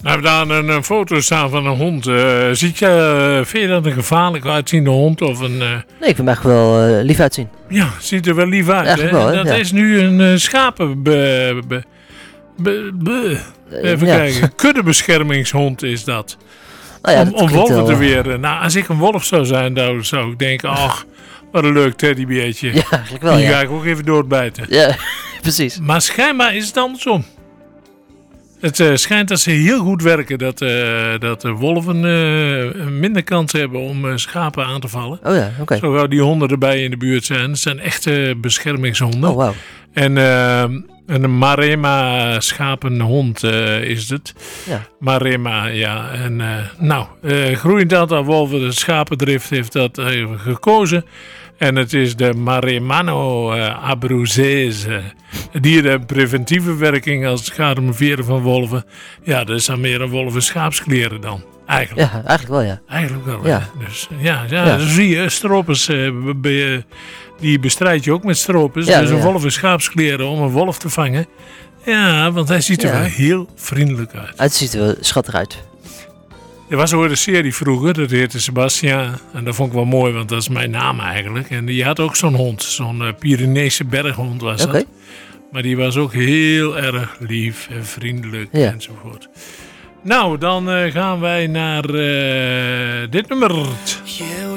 We hebben daar een foto staan van een hond. Vind je dat een gevaarlijk uitziende hond? Of een, Nee, ik vind hem echt wel lief uitzien. Ja, ziet er wel lief uit. Eigenlijk Hè? wel, hè? Dat is nu een schapen... Even kijken. Kuddebeschermingshond is dat. Nou ja, om wolven wel, te weren. Nou, als ik een wolf zou zijn, dan zou ik denken... Ach, wat een leuk teddybeertje. Ja, eigenlijk wel, Die ga ja. ik ook even doorbijten. Ja, precies. Maar schijnbaar is het andersom. Het schijnt dat ze heel goed werken. Dat de wolven minder kans hebben om schapen aan te vallen. Oh ja, oké. Zo gauw die honden erbij in de buurt zijn. Het zijn echte beschermingshonden. Oh, wauw. En een Maremma schapenhond is het. Ja. Maremma, ja. En groeiend aantal wolven, de schapendrift heeft dat gekozen. En het is de Maremano abruzzese. Dierenpreventieve werking als het gaat om veren van wolven. Ja, dat is dan meer een wolven-schaapskleren dan. Eigenlijk. Ja, eigenlijk wel, ja. Eigenlijk wel, Ja. hè. Dus dan zie je, stropers, die bestrijd je ook met stropers. Ja, dus een ja. wolf in schaapskleren om een wolf te vangen. Ja, want hij ziet er wel heel vriendelijk uit. Het ziet er wel schattig uit. Er was ook een serie vroeger, dat heette Sebastian. En dat vond ik wel mooi, want dat is mijn naam eigenlijk. En die had ook zo'n hond, zo'n Pyreneese berghond was Oké. dat. Maar die was ook heel erg lief en vriendelijk enzovoort. Nou, dan gaan wij naar dit nummer.